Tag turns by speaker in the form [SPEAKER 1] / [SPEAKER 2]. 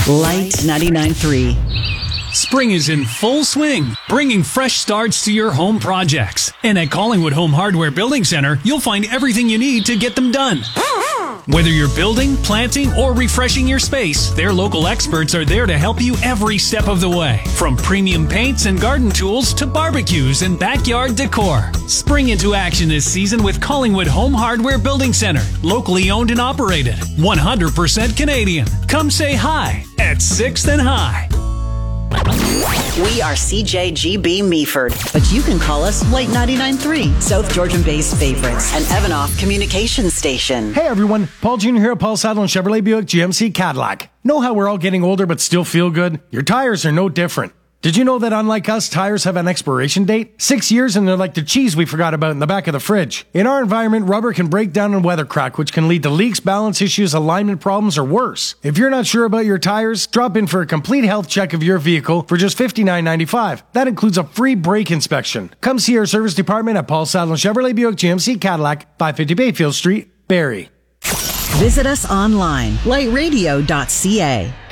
[SPEAKER 1] Light 99.3.
[SPEAKER 2] Spring is in full swing, bringing fresh starts to your home projects. And at Collingwood Home Hardware Building Center, you'll find everything you need to get them done. Whether you're building, planting, or refreshing your space, their local experts are there to help you every step of the way. From premium paints and garden tools to barbecues and backyard decor. Spring into action this season with Collingwood Home Hardware Building Center. Locally owned and operated. 100% Canadian. Come say hi at 6th and High.
[SPEAKER 1] We are CJGB Meaford, but you can call us Light 99.3, South Georgian Bay's favorites, and Evanoff Communications Station.
[SPEAKER 3] Hey everyone, Paul Jr. here at Paul Saddle and Chevrolet Buick GMC Cadillac. Know how we're all getting older but still feel good? Your tires are no different. Did you know that unlike us, tires have an expiration date? 6 years and they're like the cheese we forgot about in the back of the fridge. In our environment, rubber can break down and weather crack, which can lead to leaks, balance issues, alignment problems, or worse. If you're not sure about your tires, drop in for a complete health check of your vehicle for just $59.95. That includes a free brake inspection. Come see our service department at Paul Saddle and Chevrolet Buick GMC Cadillac, 550 Bayfield Street, Barrie.
[SPEAKER 1] Visit us online, lightradio.ca.